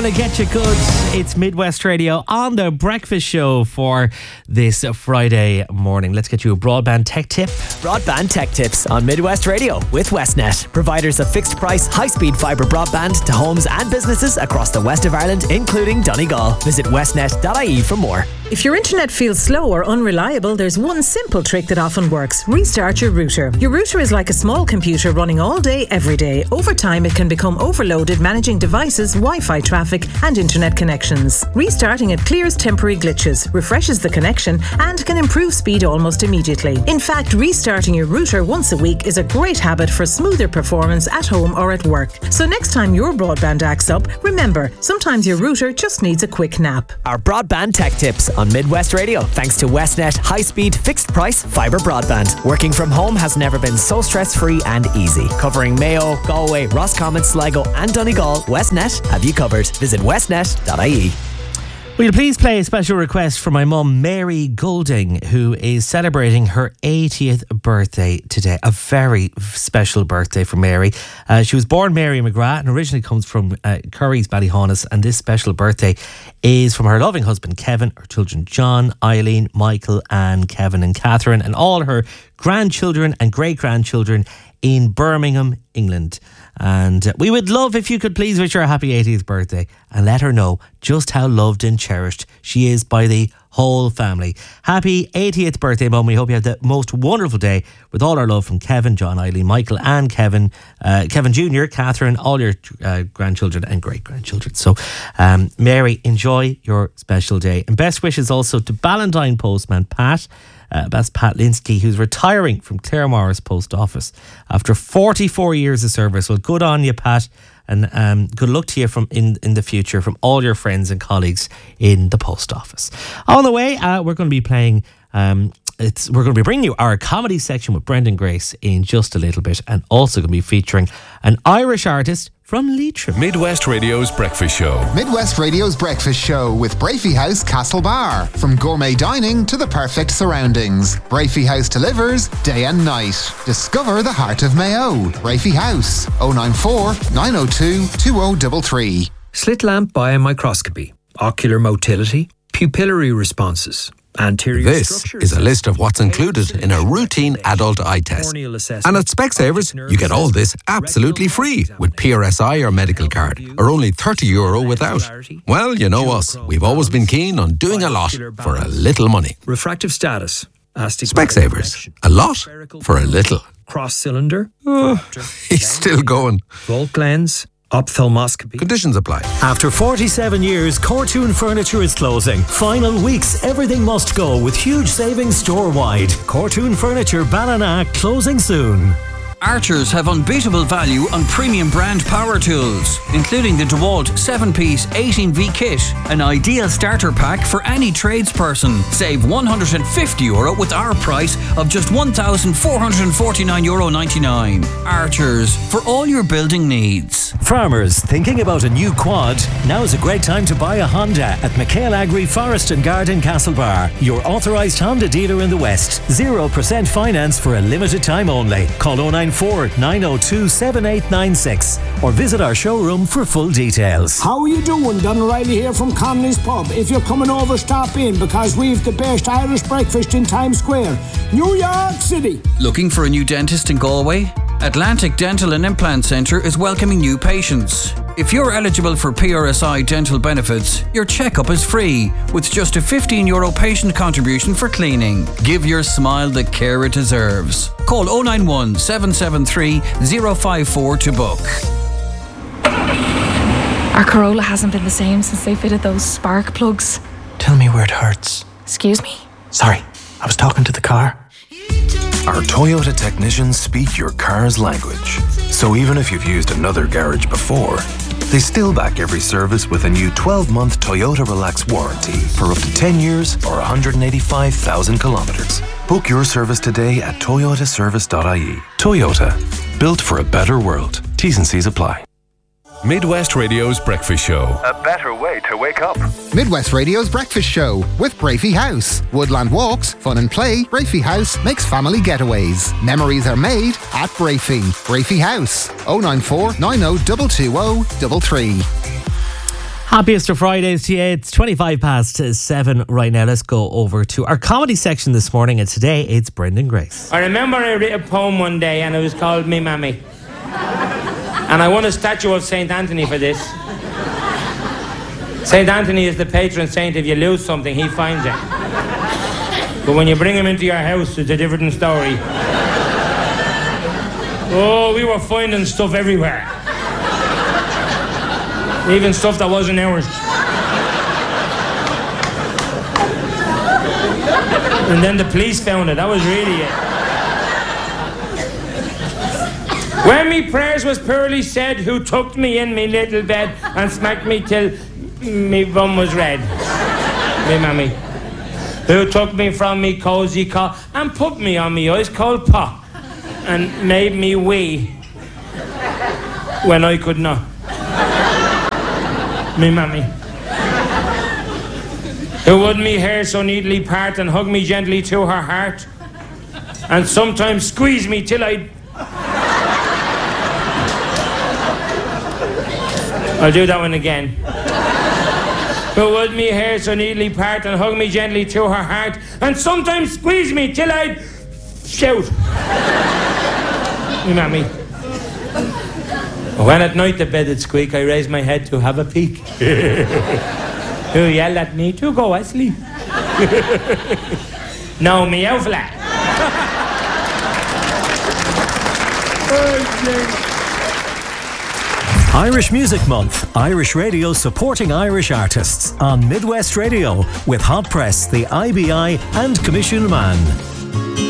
gonna get you good. It's Midwest Radio on the breakfast show for this Friday morning. Let's get you a broadband tech tip. Broadband tech tips on Midwest Radio with Westnet, providers of fixed price, high-speed fibre broadband to homes and businesses across the west of Ireland, including Donegal. Visit westnet.ie for more. If your internet feels slow or unreliable, there's one simple trick that often works. Restart your router. Your router is like a small computer running all day, every day. Over time, it can become overloaded managing devices, Wi-Fi traffic and internet connections. Restarting it clears temporary glitches, refreshes the connection and can improve speed almost immediately. In fact, restarting your router once a week is a great habit for smoother performance at home or at work. So next time your broadband acts up, remember, sometimes your router just needs a quick nap. Our broadband tech tips on Midwest Radio, thanks to Westnet high-speed fixed price fibre broadband. Working from home has never been so stress-free and easy. Covering Mayo, Galway, Roscommon, Sligo and Donegal, Westnet have you covered. Visit westnet.ie. Will you please play a special request for my mum, Mary Goulding, who is celebrating her 80th birthday today. A very special birthday for Mary. She was born Mary McGrath and originally comes from Curry's, Ballyhaunis, and this special birthday is from her loving husband, Kevin, her children, John, Eileen, Michael, and Kevin and Catherine, and all her grandchildren and great-grandchildren in Birmingham, England. And we would love if you could please wish her a happy 80th birthday and let her know just how loved and cherished she is by the whole family. Happy 80th birthday, Mum. We hope you have the most wonderful day with all our love from Kevin, John, Eileen, Michael and Kevin Jr., Catherine, all your grandchildren and great-grandchildren. So, Mary, enjoy your special day. And best wishes also to Ballantine postman Pat. That's Pat Linsky, who's retiring from Claremorris Post Office after 44 years of service. Well, good on you, Pat, and good luck to you in the future from all your friends and colleagues in the post office. On the way, we're going to be playing. We're going to be bringing you our comedy section with Brendan Grace in just a little bit, and also going to be featuring an Irish artist from Leitrim. Midwest Radio's Breakfast Show. Midwest Radio's Breakfast Show with Brafey House Castlebar. From gourmet dining to the perfect surroundings, Brafey House delivers day and night. Discover the heart of Mayo. Brafey House, 094 902 2033. Slit lamp biomicroscopy, ocular motility, pupillary responses. This is a list of what's included in a routine adult eye test. And at Specsavers, you get all this absolutely free with PRSI or medical card, or only €30 without. Well, you know us. We've always been keen on doing a lot for a little money. Refractive status. Specsavers. A lot for a little. Cross cylinder. He's still going. Volt lens. Ophthalmoscopy. Conditions apply. After 47 years, Cortoon Furniture is closing. Final weeks, everything must go with huge savings store-wide. Cortoon Furniture Ballina closing soon. Archers have unbeatable value on premium brand power tools, including the DeWalt 7-piece 18V kit, an ideal starter pack for any tradesperson. Save €150 with our price of just €1,449.99. Archers, for all your building needs. Farmers thinking about a new quad? Now is a great time to buy a Honda at McHale Agri Forest and Garden Castlebar, your authorised Honda dealer in the West. 0% finance for a limited time only. Call 094 902 7896 or visit our showroom for full details. How are you doing? Don O'Reilly here from Connelly's Pub. If you're coming over, stop in because we've the best Irish breakfast in Times Square, New York City. Looking for a new dentist in Galway? Atlantic Dental and Implant Centre is welcoming new patients. If you're eligible for PRSI dental benefits, your checkup is free with just a €15 patient contribution for cleaning. Give your smile the care it deserves. Call 091 773 054 to book. Our Corolla hasn't been the same since they fitted those spark plugs. Tell me where it hurts. Excuse me? Sorry, I was talking to the car. Our Toyota technicians speak your car's language. So even if you've used another garage before, they still back every service with a new 12-month Toyota Relax warranty for up to 10 years or 185,000 kilometres. Book your service today at toyotaservice.ie. Toyota, built for a better world. T's and C's apply. Midwest Radio's Breakfast Show. A better way to wake up. Midwest Radio's Breakfast Show with Brafey House. Woodland walks, fun and play. Brafey House makes family getaways. Memories are made at Brafey. Brafey House, 094 90 220 33. Happiest of Fridays to you. It's 7:25 right now. Let's go over to our comedy section this morning, and today it's Brendan Grace. I remember I wrote a poem one day and it was called Me Mammy. And I won a statue of St. Anthony for this. St. Anthony is the patron saint. If you lose something, he finds it. But when you bring him into your house, it's a different story. Oh, we were finding stuff everywhere. Even stuff that wasn't ours. And then the police found it. That was really it. When me prayers was poorly said, who tucked me in me little bed and smacked me till me bum was red. Me mammy. Who took me from me cosy cot and put me on me ice cold pot and made me wee when I could not. Me mammy. Who would me hair so neatly part and hug me gently to her heart and sometimes squeeze me till I'll do that one again. Who would me hair so neatly part and hug me gently to her heart and sometimes squeeze me till I'd shout. Me mammy. When at night the bed would squeak, I raised my head to have a peek. Who yelled at me to go asleep. No, meow flat. Irish Music Month. Irish Radio supporting Irish artists on Midwest Radio with Hot Press, the IBI and Commission Man.